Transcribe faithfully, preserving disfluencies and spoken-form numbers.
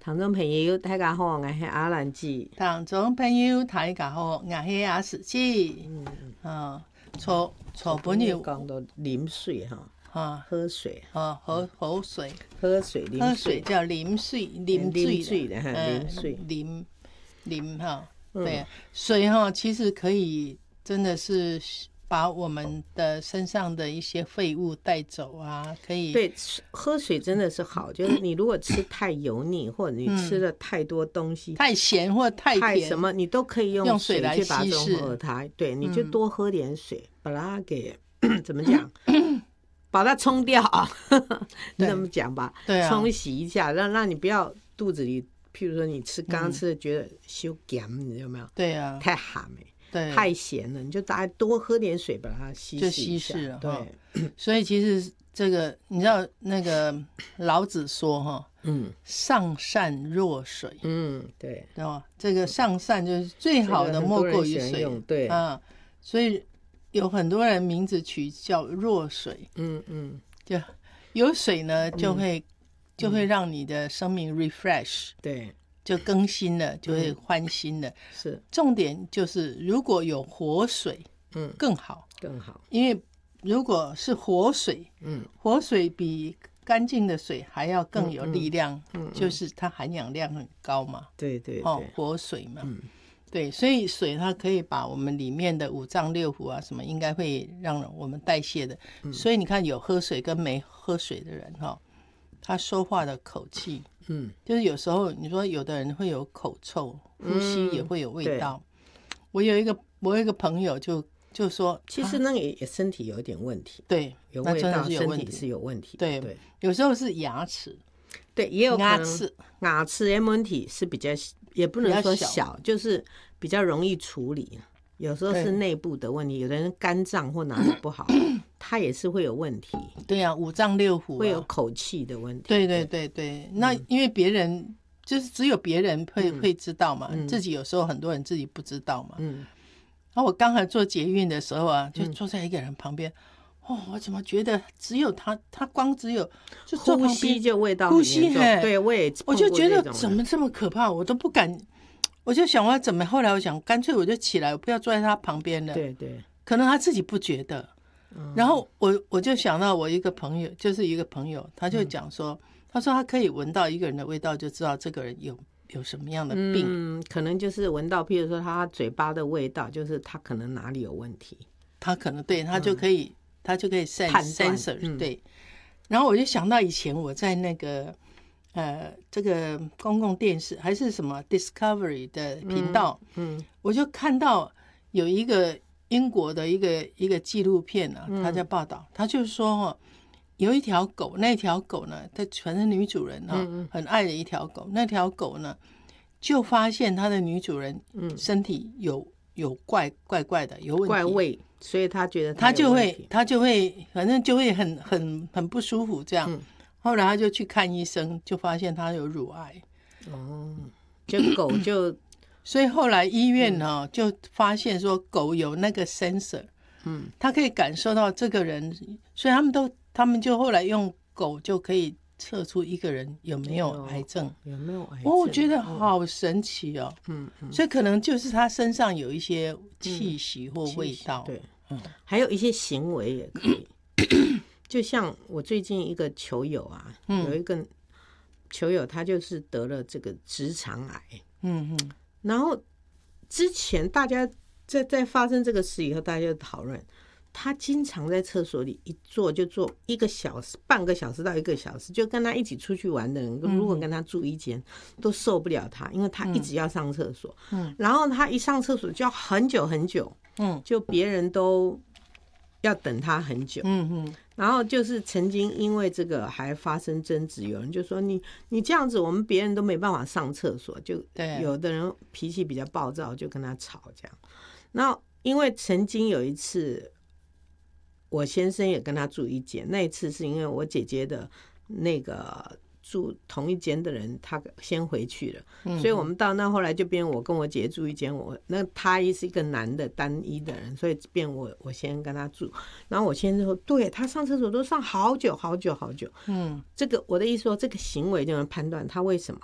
听众朋友大家好，我是阿兰姐。 听众朋友大家好，我是阿史姐。嗯嗯，初初朋友讲到啉水哈，啊，喝水， 啊，喝喝水， 喝水， 喝水叫啉水，啉水的，啉水， 啉啉哈，对，水哈其实可以真的是把我们的身上的一些废物带走啊，可以。 对，喝水真的是好，就是你如果吃太油腻，或者你吃了太多东西， 嗯、太咸或太太甜， 什么，你都可以用水来去把它中和它。对，你就多喝点水，嗯、把它给怎么讲，把它冲掉啊，这么讲吧， 对啊， 冲洗一下，让让你不要肚子里，譬如说你吃刚刚吃的觉得羞咸，你有没有？ 对啊， 太咸没。 对， 太咸了，你就大概多喝点水把它稀释就稀释了。 对， 所以其实这个你知道那个老子说哈，嗯，上善若水， 嗯，对， 对吧？这个上善就是最好的莫过于水， 对啊，所以有很多人名字取叫若水， 嗯嗯， 就有水呢就会、嗯、就会让你的生命 refresh， 对。 就更新了，就会欢欣了。 嗯、是， 重点就是如果有活水，嗯，更好， 更好。 因为如果是活水，嗯，活水比干净的水还要更有力量，嗯，就是它含氧量很高嘛。 对对对， 哦，活水嘛，嗯，对，所以水它可以把我们里面的五脏六腑啊什么，应该会让我们代谢的。嗯、所以你看，有喝水跟没喝水的人哈、哦，他说话的口气。嗯，就是有时候你说有的人会有口臭，呼吸也会有味道。嗯、我有一个我有一个朋友就就说， 其实那个也身体有一点问题， 对， 有味道， 身体是有问题。 对， 对， 有时候是牙齿， 对，也有牙齿牙齿的问题是比较，也不能说 小, 小，就是比较容易处理。有时候是内部的问题，有的人肝脏或哪里不好，他也是会有问题。 对啊，五脏六腑、啊、 会有口气的问题。 对对对对，嗯、那因为别人就是只有别人会、嗯、会知道嘛、嗯，自己有时候很多人自己不知道嘛。嗯，然后我刚才做捷运的时候啊，就坐在一个人旁边，嗯、哦，我怎么觉得只有他，他光只有就坐呼吸就味道呼吸， 对，我也我就觉得怎么这么可怕，我都不敢。我就想我怎么，后来我想干脆我就起来，我不要坐在他旁边了。 对对， 可能他自己不觉得。嗯、然后我我就想到我一个朋友，就是一个朋友，他就讲说，嗯、他说他可以闻到一个人的味道，就知道这个人有有什么样的病。 嗯，可能就是闻到，譬如说他嘴巴的味道，就是他可能哪里有问题。 他可能对他就可以，嗯、他就可以 sense, 判 sensor、 嗯、 对。然后我就想到以前我在那个。呃，这个公共电视还是什么 Discovery 的频道，嗯，嗯我就看到有一个英国的一个一个纪录片啊，他在报道，他就说哦，有一条狗，那条狗呢，它全是女主人哈、哦，嗯、很爱的一条狗，那条狗呢，就发现它的女主人身体有有怪怪怪的，有问题， 怪味，所以他觉得他就会他就会反正就会很很很不舒服这样。嗯后来他就去看医生，就发现他有乳癌。 哦，就狗就， 所以后来医院呢、哦嗯、就发现说狗有那个 sensor， 嗯，它可以感受到这个人，所以他们都他们就后来用狗就可以测出一个人有没有癌症， 有没有癌症？ 哦，我觉得好神奇哦，嗯嗯，所以可能就是他身上有一些气息或味道， 嗯、对，嗯，还有一些行为也可以。就像我最近一个球友啊，嗯、有一个球友，他就是得了这个直肠癌。嗯嗯。然后之前大家在在发生这个事以后，大家就讨论，他经常在厕所里一坐就坐一个小时、半个小时到一个小时，就跟他一起出去玩的人，嗯、如果跟他住一间，都受不了他，因为他一直要上厕所。嗯。然后他一上厕所就要很久很久。嗯。就别人都要等他很久。嗯嗯。然后就是曾经因为这个还发生争执，有人就说你你这样子，我们别人都没办法上厕所，就有的人脾气比较暴躁，就跟他吵这样。那因为曾经有一次，我先生也跟他住一间，那一次是因为我姐姐的那个住同一间的人他先回去了，嗯、所以我们到那后来就变我跟我姐住一间，我那他是一个男的单一的人，所以变我我先跟他住。然后我先生说，对他上厕所都上好久好久好久。嗯，这个我的意思说，这个行为就能判断他为什么